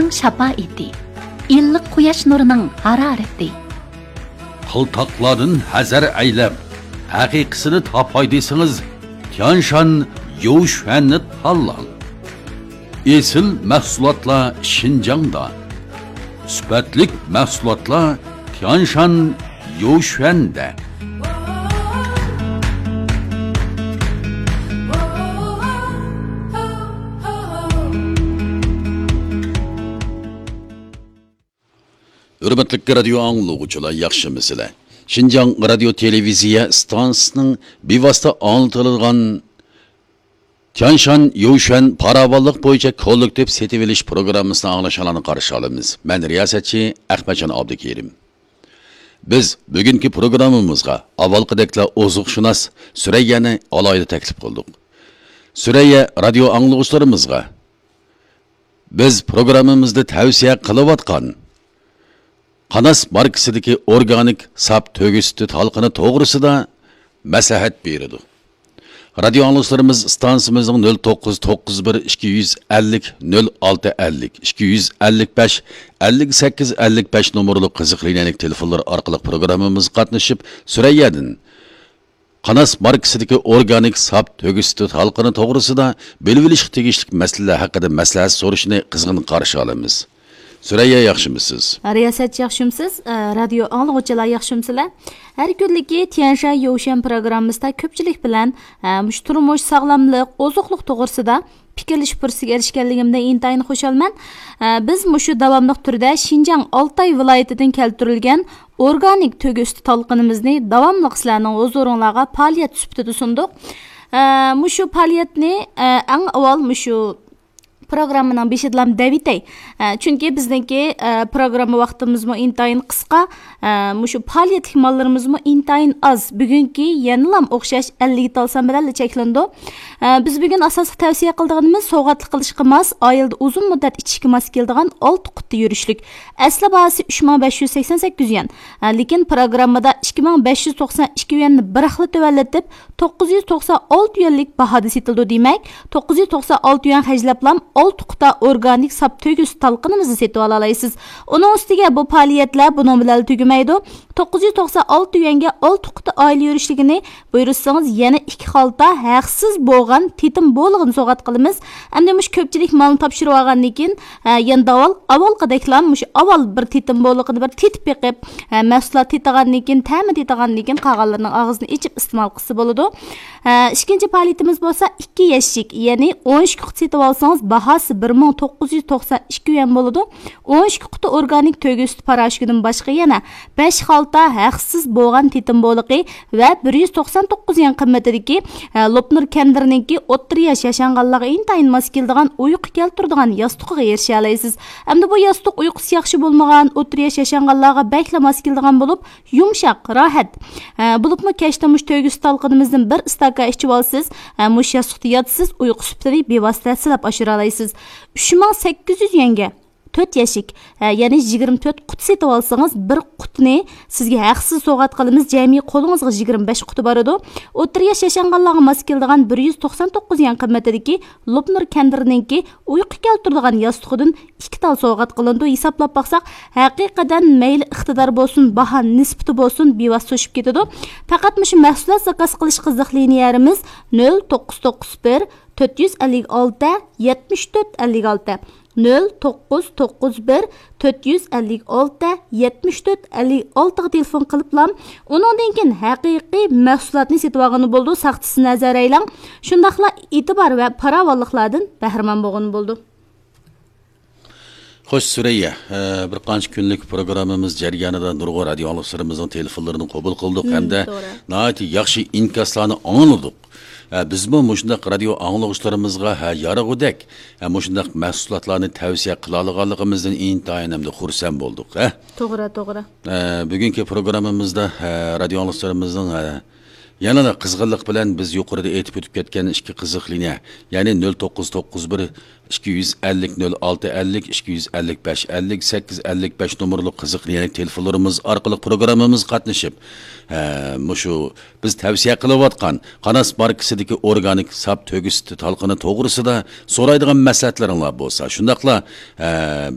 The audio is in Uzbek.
shafaati, illiq quyosh nurining harorati. Qıltaqlardan hazar aylab, haqiqisini topay desangiz, Tianshan Youxuanni tanlang. Esil mahsulotlar Xinjiangda, sifatlik mahsulotlar Tianshan Youxuanda. Hürmetlik radio anlıqçılar, yaxşımısılar. Xinjiang radio televiziya stansiyasının bevosita anlatılgan Tianshan Youxuan paravallık boyunca kollektiv setib olish programmasini anglashalarini qarshi olamiz. Men riyosatchi Ahmadjon Abdukerim. Biz bugungi programmamizga avvalgidekla ozuqshunos Surayyani alohida taklif qildik. Surayya radio anglag'uchilarimizga biz programmamizda tavsiya qilayotgan Qanas markasidagi organik sap to'gi suti talqini to'g'risida maslahat berdi. Radio anglag'uchilarimiz stansiyamizning 0991 250 0650 255 58 55 nomerli qiziq liniyalik telefonlar orqali programmamizga qatnashib, Surayyadan Qanas markasidagi organik sap to'gi suti talqini to'g'risida bilib olishga tegishli masalalar haqida maslahat so'rashni qizg'in qarshi olamiz. Surayya, yaxshimisiz? Riyosatchi, yaxshimisiz? Radio anglag'uchilar, yaxshimsizlar? Har kunligi Tianshan Youxuan programmamizda ko'pchilik bilan turmush, sog'lomlik, ozuqlik to'g'risida fikrlash fursatiga erishganligimdan intayin xushalman. Biz mushu davomli turda Xinjiang Altay viloyatidan keltirilgan organik to'gi usti talqinimizni davomli sizlarning huzuringizga faoliyat sifatida sundik. Mushu faoliyatni eng avval mushu programmaning beshidilam davitay. Chunki bizningki programma vaqtimizmi intayin qisqa, mushu faoliyat himoyalarimiz intayin az. Bugungi yenilam o'xshash 50 talsam bilan cheklandi. Biz bugun asosiy tavsiya qilganimiz sovg'atlik qilishga mos, oyilda uzun muddat ichishga mos keladigan 6 quti yurishlik. Asli bahasi 3588 yuan. Lekin programmada 2592 yuanni bir xil tuvallatib 996 yuanlik bahada setildi demak, 996 yuan hajlablam 6 quta organik sap to'gis talqinimizni setib olasizlar. Uning ustiga bu faoliyatlar buning bilan tugamaydi. 996 yuanga 6 quta oila yurishligini buyursangiz yana 2 xalta haqsiz bo'lgan tetim bo'lg'in so'g'at qilamiz. Endi mush ko'pchilik malni topshirib olgandan keyin yana avval qadaklam mush avval bir tetim bo'lg'ini bir tetib beqib mahsulot tetagandan keyin ta'min tetagandan keyin qolganlarning og'zini ichib iste'mol qilsa bo'ladi. Ikkinchi faoliyatimiz bo'lsa 2 yashik, ya'ni 12 quti setib olsangiz bahasi 1992 yuan bo'ladi. 12 quti organik to'gi usti parashukidan boshqa yana 5 xalta haqsiz bo'lgan tetim bo'liqi va 199 yuan qimmatidagi Lopnur Kendirninki o'ttir yosh yashanganlarga intayin mos keladigan uyqu keltiradigan yostiqqa erisha olasiz. Hamda bu yostiq uyqusi yaxshi bo'lmagan o'ttir yosh yashanganlarga bakla mos keladigan bo'lib, yumshoq, rohat. Bo'libmi kashda mush to'gi usti talqinimizdan bir stakan ichib olsiz, mush yostiqda yotasiz, uyqu sifatini bevosita silab oshira olasiz. 3800 yuanga 4 yashik, ya'ni 24 quti setib olsangiz, bir qutini sizga haqsiz sovg'at qilamiz. Jami qo'lingizga 25 quti bor edi. O'ttir yosh yashanganlarga mos keladigan 199 yuan qimmatidagi Lopnur Kendirninki uyqu keltiradigan yostiqdan 2 tal sovg'at qilindi. Hisoblab baqsaq, haqiqatan mayli iqtidor bo'lsin, baho nisbati bo'lsin, bevosita o'shib ketadi. Faqat mush mahsulot zakaz qilish qiziq liniyamiz 0991 456 74 56 0991 456 74 56 telefon qiliblam. Uningdan keyin haqiqiy mahsulotni setib olgani bo'ldi. Saqchisi nazar aylang. Shundaqla e'tibor va paravolliklardan bahramand bo'lgan bo'ldi. Xo'sh Surayya, bir qancha kunlik programmamiz jarayonida nurg'un radio anglag'uchilarimizning telefonlarini qabul qildik hamda nihoyat yaxshi inkaslarni angladik. Biz bu mushundaq radio anglag'uchilarimizga yarag'udek mushundaq mahsulotlarni tavsiya qila olganligimizdan intayin hamda xursand bo'ldik. To'g'ri. Bugungi programmamizda radio anglag'uchilarimizning yanada qizg'inlik bilan biz yuqorida aytib o'tib ketgan ikki qiziq liniya, ya'ni 0991 250 0650 255 58 55 nomerli qiziq liniyalik telefonlarimiz orqali programmamiz qatnashib, mushu biz tavsiya qilayotgan Qanas markasidagi organik sap to'gis talqini to'g'risida so'raydigan maslahatlaringlar bo'lsa, shundaqla